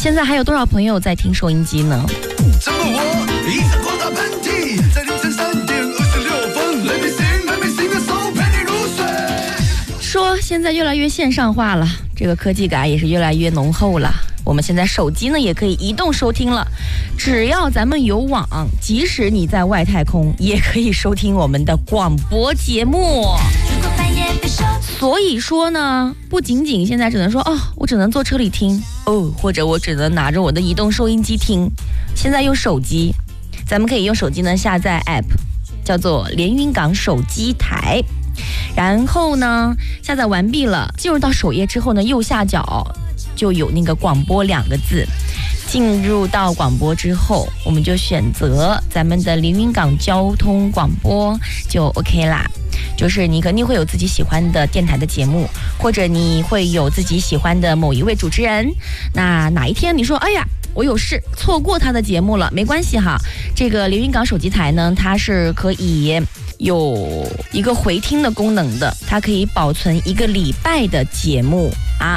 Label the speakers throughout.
Speaker 1: 现在还有多少朋友在听收音机呢？
Speaker 2: 这么我一直狂打喷嚏，在凌晨3点26分 Let me sing the song 陪你入睡。
Speaker 1: 说现在越来越线上化了，这个科技感也是越来越浓厚了。我们现在手机呢也可以移动收听了，只要咱们有网，即使你在外太空也可以收听我们的广播节目。所以说呢，不仅仅现在只能说我只能坐车里听或者我只能拿着我的移动收音机听。现在用手机，咱们可以用手机呢下载 app， 叫做连云港手机台。然后呢，下载完毕了，进入到首页之后呢，右下角就有那个广播2个字。进入到广播之后，我们就选择咱们的连云港交通广播就 OK 啦。就是你肯定会有自己喜欢的电台的节目，或者你会有自己喜欢的某一位主持人。那哪一天你说哎呀我有事错过他的节目了，没关系哈，这个连云港手机台呢，它是可以有一个回听的功能的，它可以保存1个礼拜的节目啊。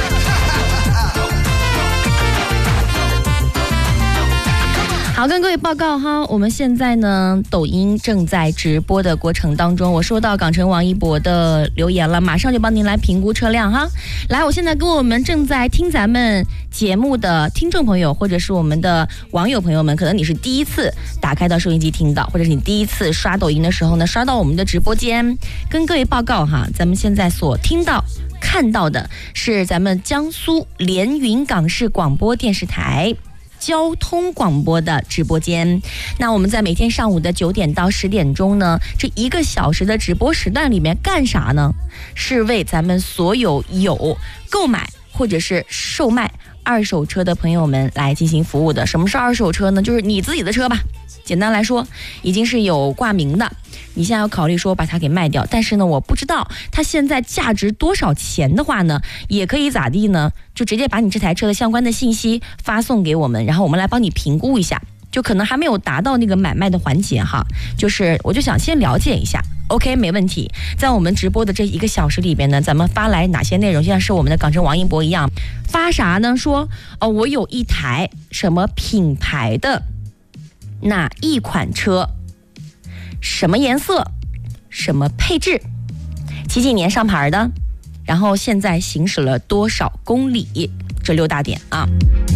Speaker 1: 好，跟各位报告哈，我们现在呢，抖音正在直播的过程当中，我收到港城王一博的留言了，马上就帮您来评估车辆哈。来，我现在跟我们正在听咱们节目的听众朋友，或者是我们的网友朋友们，可能你是第一次打开到收音机听到，或者是你第一次刷抖音的时候呢，刷到我们的直播间，跟各位报告哈，咱们现在所听到看到的是咱们江苏连云港市广播电视台交通广播的直播间。那我们在每天上午的9点到10点钟呢，这1个小时的直播时段里面干啥呢？是为咱们所有购买或者是售卖二手车的朋友们来进行服务的。什么是二手车呢？就是你自己的车吧，简单来说已经是有挂名的，你现在要考虑说把它给卖掉，但是呢我不知道它现在价值多少钱的话呢，也可以咋地呢，就直接把你这台车的相关的信息发送给我们，然后我们来帮你评估一下，就可能还没有达到那个买卖的环节哈，就是我就想先了解一下。 OK， 没问题。在我们直播的这1个小时里边呢，咱们发来哪些内容，就像是我们的港城王一博一样，发啥呢？说我有一台什么品牌的哪一款车，什么颜色，什么配置，几几年上牌的，然后现在行驶了多少公里，这6大点啊。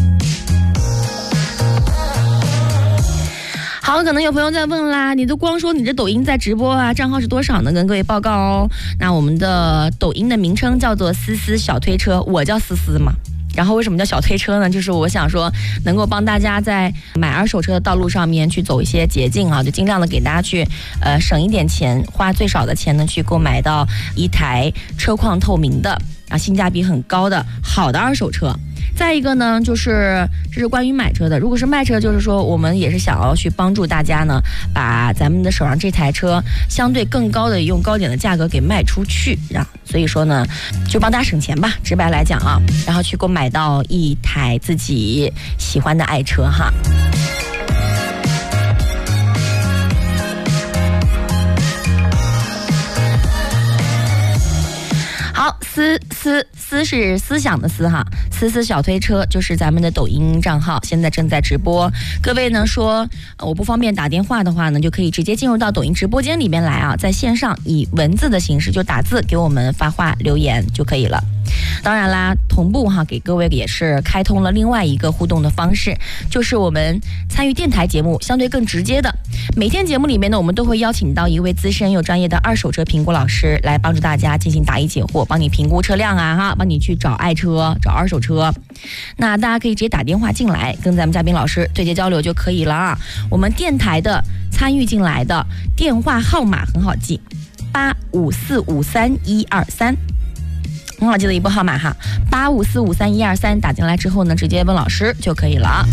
Speaker 1: 好，可能有朋友在问啦，你都光说你这抖音在直播啊，账号是多少呢？跟各位报告哦，那我们的抖音的名称叫做思思小推车，我叫思思嘛。然后为什么叫小推车呢？就是我想说能够帮大家在买二手车的道路上面去走一些捷径啊，就尽量的给大家去省一点钱，花最少的钱呢去购买到一台车况透明的性价比很高的好的二手车。再一个呢，就是这是关于买车的。如果是卖车，就是说我们也是想要去帮助大家呢，把咱们的手上这台车相对更高的用高点的价格给卖出去啊。所以说呢，就帮大家省钱吧，直白来讲啊，然后去购买到一台自己喜欢的爱车哈。好，思是思想的思哈，思思小推车就是咱们的抖音账号，现在正在直播。各位呢说我不方便打电话的话呢，就可以直接进入到抖音直播间里面来啊，在线上以文字的形式就打字给我们发话留言就可以了。当然啦，同步哈给各位也是开通了另外一个互动的方式，就是我们参与电台节目相对更直接的。每天节目里面呢，我们都会邀请到一位资深又专业的二手车评估老师来帮助大家进行答疑解惑，帮你评估车辆啊哈，帮你去找爱车找二手车。那大家可以直接打电话进来跟咱们嘉宾老师对接交流就可以了啊。我们电台的参与进来的电话号码很好记，854531123，很好记的一部号码哈，854531123，打进来之后呢，直接问老师就可以了。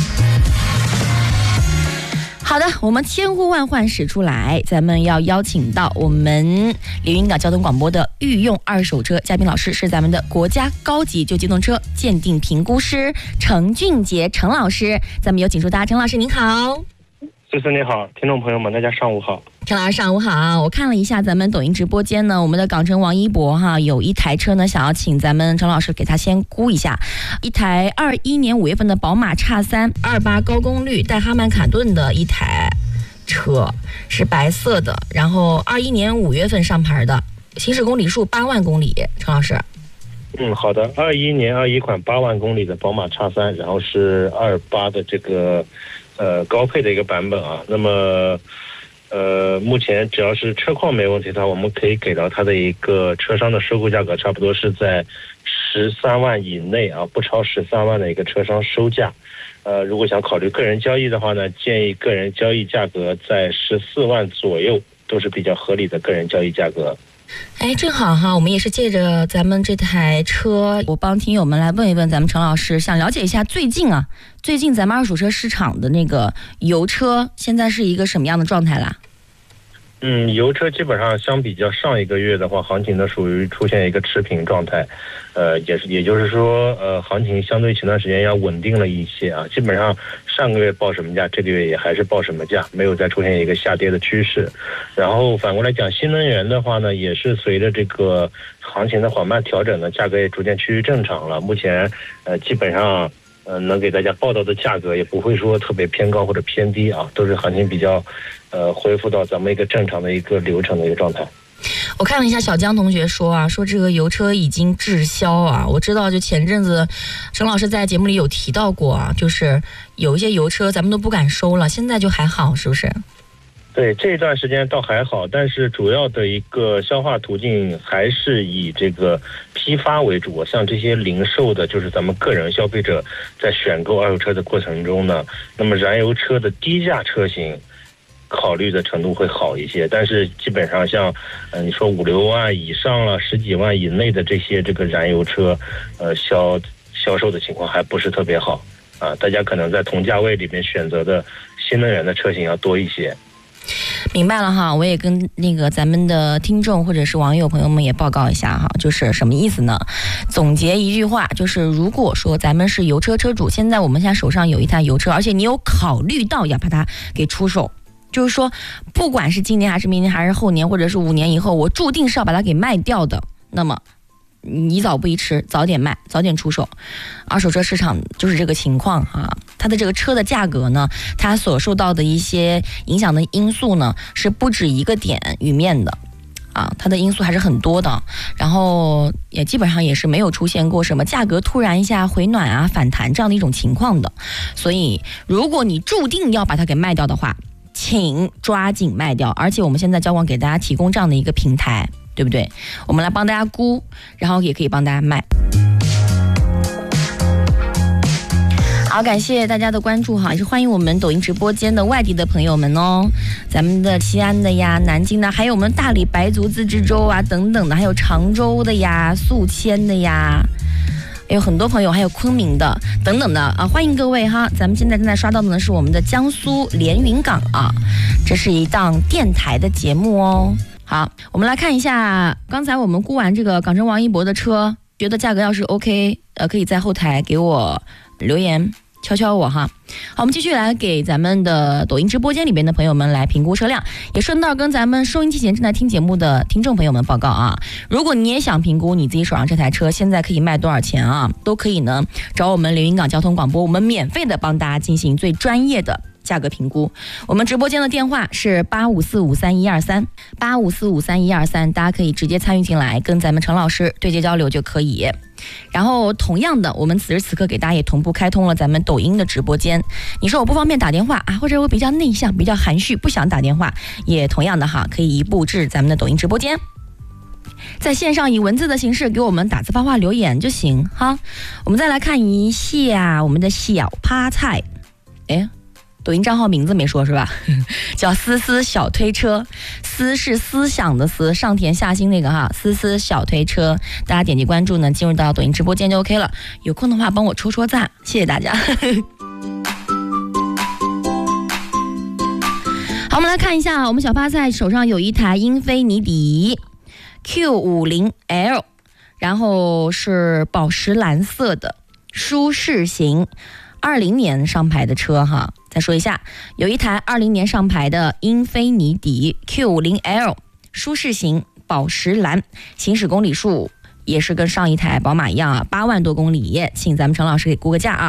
Speaker 1: 好的，我们千呼万唤始出来，咱们要邀请到我们连云港交通广播的御用二手车嘉宾老师，是咱们的国家高级旧机动车鉴定评估师程俊杰程老师，咱们有请出他。程老师您好。
Speaker 3: 思思你好，听众朋友们，大家上午好。
Speaker 1: 陈老师上午好，我看了一下咱们抖音直播间呢，我们的港城王一博哈有一台车呢，想要请咱们陈老师给他先估一下，一台21年5月份的宝马X3 28高功率带哈曼卡顿的一台车，是白色的，然后21年5月份上牌的，行驶公里数8万公里，陈老师。
Speaker 3: 好的，21年21款8万公里的宝马X3，然后是28的这个高配的一个版本啊。那么目前只要是车况没问题的话，我们可以给到它的一个车商的收购价格，差不多是在13万以内啊，不超13万的一个车商收价。如果想考虑个人交易的话呢，建议个人交易价格在14万左右，都是比较合理的个人交易价格。
Speaker 1: 哎，正好哈，我们也是借着咱们这台车，我帮听友们来问一问咱们陈老师，想了解一下最近咱们二手车市场的那个油车现在是一个什么样的状态啦？
Speaker 3: 油车基本上相比较上一个月的话，行情呢属于出现一个持平状态，也就是说，行情相对前段时间要稳定了一些啊。基本上上个月报什么价，这个月也还是报什么价，没有再出现一个下跌的趋势。然后反过来讲，新能源的话呢，也是随着这个行情的缓慢调整呢，价格也逐渐趋于正常了。目前基本上能给大家报道的价格也不会说特别偏高或者偏低啊，都是行情比较恢复到咱们一个正常的一个流程的一个状态。
Speaker 1: 我看了一下小江同学说说这个油车已经滞销啊。我知道就前阵子陈老师在节目里有提到过啊，就是有一些油车咱们都不敢收了，现在就还好是不是？
Speaker 3: 对，这一段时间倒还好，但是主要的一个消化途径还是以这个批发为主。像这些零售的，就是咱们个人消费者在选购二手车的过程中呢，那么燃油车的低价车型考虑的程度会好一些，但是基本上像你说5、6万以上了，10几万以内的这个燃油车，销售的情况还不是特别好啊。大家可能在同价位里面选择的新能源的车型要多一些。
Speaker 1: 明白了哈，我也跟那个咱们的听众或者是网友朋友们也报告一下哈，就是什么意思呢？总结一句话，就是如果说咱们是油车车主，现在我们现在手上有一台油车，而且你有考虑到要把它给出手，就是说不管是今年还是明年还是后年或者是5年以后，我注定是要把它给卖掉的，那么宜早不宜迟，早点卖，早点出手。二手车市场就是这个情况啊，它的这个车的价格呢，它所受到的一些影响的因素呢，是不止一个点与面的啊，它的因素还是很多的。然后也基本上也是没有出现过什么价格突然一下回暖啊、反弹这样的一种情况的。所以如果你注定要把它给卖掉的话，请抓紧卖掉。而且我们现在交广给大家提供这样的一个平台，对不对？我们来帮大家估，然后也可以帮大家卖。好，感谢大家的关注哈，也是欢迎我们抖音直播间的外地的朋友们哦，咱们的西安的呀、南京的，还有我们大理白族自治州啊等等的，还有常州的呀、宿迁的呀，有很多朋友，还有昆明的等等的啊，欢迎各位哈。咱们现在正在刷到的呢是我们的江苏连云港啊，这是一档电台的节目哦。好，我们来看一下，刚才我们估完这个港城王一博的车，觉得价格要是 OK，可以在后台给我留言敲敲我哈。好，我们继续来给咱们的抖音直播间里边的朋友们来评估车辆，也顺道跟咱们收音机前正在听节目的听众朋友们报告啊，如果你也想评估你自己手上这台车现在可以卖多少钱啊，都可以呢找我们连云港交通广播，我们免费的帮大家进行最专业的价格评估。我们直播间的电话是85453123，85453123，大家可以直接参与进来，跟咱们陈老师对接交流就可以。然后同样的，我们此时此刻给大家也同步开通了咱们抖音的直播间。你说我不方便打电话啊，或者我比较内向、比较含蓄，不想打电话，也同样的哈，可以移步至咱们的抖音直播间，在线上以文字的形式给我们打字发话留言就行哈。我们再来看一下我们的小趴菜，抖音账号名字没说是吧？叫思思小推车，思是思想的思，上田下心那个哈，思思小推车，大家点击关注呢，进入到抖音直播间就 OK 了。有空的话帮我戳戳赞，谢谢大家。好，我们来看一下，我们小趴菜手上有一台英菲尼迪 Q50L， 然后是宝石蓝色的舒适型。20年上牌的车哈， 再说一下，有一台20年上牌的英菲尼迪 Q50L 舒适型宝石蓝，行驶公里数也是跟上一台宝马一样啊，8万多公里，请咱们陈老师给估个价啊。